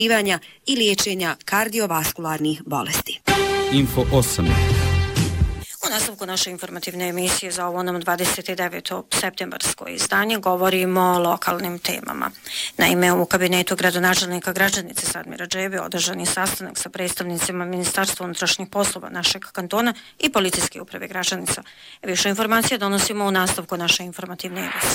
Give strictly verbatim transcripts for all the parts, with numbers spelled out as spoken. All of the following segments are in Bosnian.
i liječenja kardiovaskularnih bolesti. Info osam. U nastavku naše informativne emisije za ovo nam dvadeset deveto septembarsko izdanje govorimo o lokalnim temama. Naime, u kabinetu gradonačelnika Gračanice Sadmira Džebe održan je sastanak sa predstavnicima Ministarstva unutrašnjih poslova našeg kantona i Policijske uprave Gračanica. Više informacije donosimo u nastavku naše informativne emisije.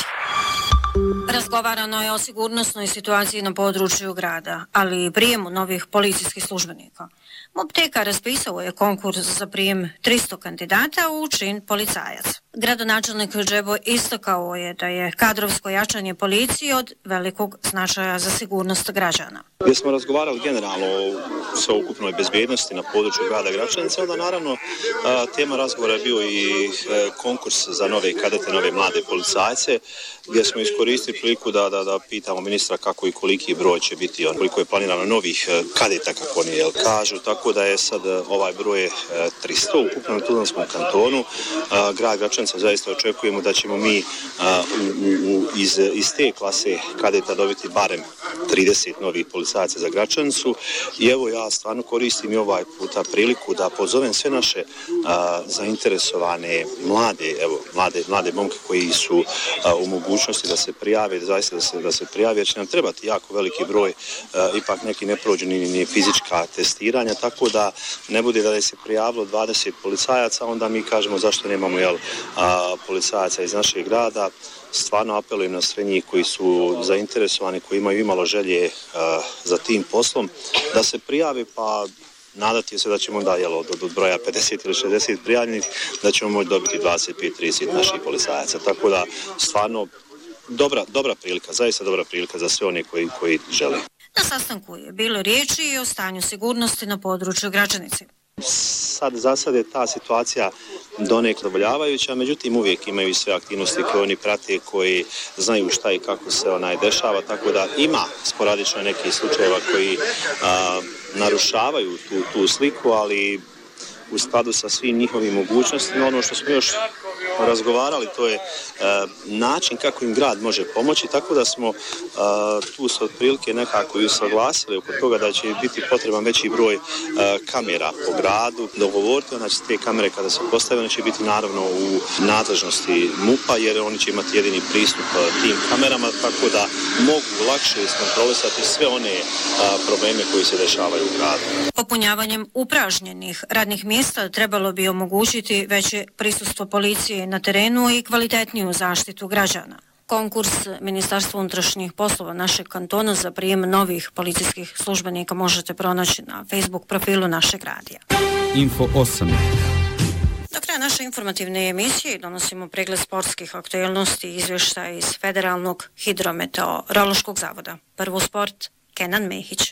Razgovarano je o sigurnosnoj situaciji na području grada, ali i prijemu novih policijskih službenika. MUP-TK raspisao je konkurs za prijem tristo kandidata u čin policajac. Gradonačelnik Džebo istakao je da je kadrovsko jačanje policije od velikog značaja za sigurnost građana. Gdje smo razgovarali generalno o sveukupnoj bezbjednosti na području grada Gračanice, onda naravno tema razgovora je bio i konkurs za nove kadete, nove mlade policajce, gdje smo iskoristili priliku da, da, da pitamo ministra kako i koliki broj će biti, on, koliko je planirano novih kadeta, kako oni jel, kažu, tako da je sad ovaj broj tristo ukupno na Tuzlanskom kantonu. Grad Gračanica zaista očekujemo da ćemo mi u, u, iz, iz te klase kadeta dobiti barem trideset novih policajaca za Gračanicu i evo ja stvarno koristim i ovaj puta priliku da pozovem sve naše a, zainteresovane mlade, evo, mlade, mlade momke koji su a, u mogućnosti da se prijave, zaista da se, da se prijave, jer će nam trebati jako veliki broj, a, ipak neki ne prođu ni, ni fizička testiranja, tako da ne bude da je se prijavilo dvadeset policajaca, onda mi kažemo zašto nemamo jel, a, policajaca iz našeg grada. Stvarno apelujem na sve njih koji su zainteresovani, koji imaju imalo želje uh, za tim poslom, da se prijave, pa nadati se da ćemo da jel, od, od broja pedeset ili šezdeset prijavljenih, da ćemo moći dobiti dvadeset pet trideset naših policajaca. Tako da stvarno dobra, dobra prilika, zaista dobra prilika za sve one koji, koji žele. Na sastanku je bilo riječi i o stanju sigurnosti na području Gračanice. Sad, za sad je ta situacija donekle zadovoljavajuća, međutim uvijek imaju sve aktivnosti koje oni prate, koji znaju šta i kako se onaj dešava, tako da ima sporadično nekih slučajeva koji a, narušavaju tu, tu sliku, ali u skladu sa svim njihovim mogućnostima. Ono što smo još razgovarali, to je e, način kako im grad može pomoći, tako da smo e, tu se otprilike nekako i usaglasili oko toga da će biti potreban veći broj e, kamera po gradu. Dogovoriti, znači te kamere kada se postave, one će biti naravno u nadležnosti MUP-a, jer oni će imati jedini pristup tim kamerama, tako da mogu lakše iskontrolisati sve one e, probleme koji se dešavaju u gradu. Popunjavanjem upražnjenih radnih mjesta trebalo bi omogućiti veće prisustvo policije na terenu i kvalitetniju zaštitu građana. Konkurs Ministarstva unutrašnjih poslova našeg kantona za prijem novih policijskih službenika možete pronaći na Facebook profilu našeg radija. Info osam. Do kraja naše informativne emisije donosimo pregled sportskih aktualnosti i izvještaja iz Federalnog hidrometeorološkog zavoda. Prvo sport, Kenan Mehić.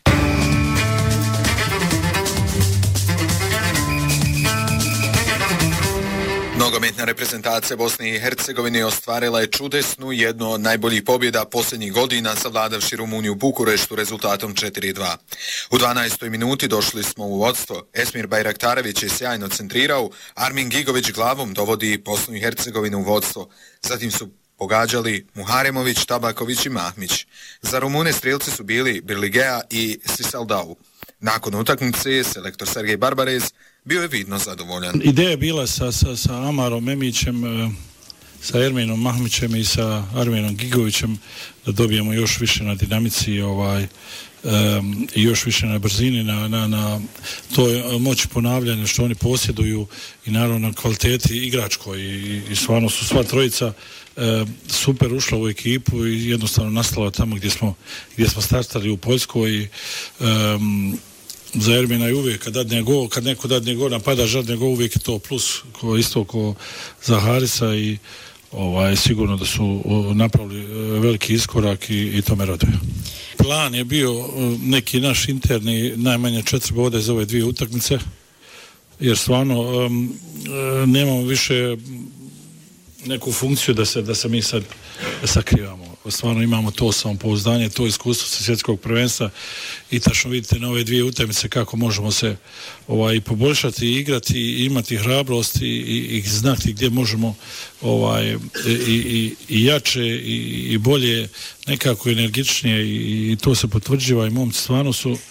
Nogometna reprezentacija Bosne i Hercegovine ostvarila je čudesnu jednu od najboljih pobjeda posljednjih godina savladavši Rumuniju u Bukureštu rezultatom četiri dva. U dvanaestoj minuti došli smo u vodstvo. Esmir Bajraktarević je sjajno centrirao, Armin Gigović glavom dovodi Bosnu i Hercegovinu u vodstvo. Zatim su pogađali Muharemović, Tabaković i Mahmić. Za Rumune strijelci su bili Birligea i Sisaldau. Nakon utakmice, selektor Sergej Barbarez bio je vidno zadovoljan. Ideja je bila sa, sa, sa Amarom Memićem, sa Erminom Mahmićem i sa Arminom Gigovićem da dobijemo još više na dinamici ovaj, um, i još više na brzini, na, na, na toj moći ponavljanja što oni posjeduju i naravno na kvaliteti igračkoj i, i stvarno su sva trojica e, super ušla u ekipu i jednostavno nastala tamo gdje smo, gdje smo startali u Poljskoj i um, za Ermina je uvijek, kad dadne gol, kad neko dadne gol, napada žadne gol, uvijek je to plus, ko, isto ko za Harisa i ovaj, sigurno da su napravili veliki iskorak i, i to me raduje. Plan je bio neki naš interni, najmanje četiri bode za ove dvije utakmice, jer stvarno um, nemamo više neku funkciju da se, da se mi sad sakrivamo. Stvarno imamo to samopouzdanje, to iskustvo sa svjetskog prvenstva i tačno vidite na ove dvije utakmice kako možemo se ovaj, poboljšati i igrati i imati hrabrost i, i, i znati gdje možemo ovaj, i, i, i jače i, i bolje, nekako energičnije i, i to se potvrđiva i momci stvarno su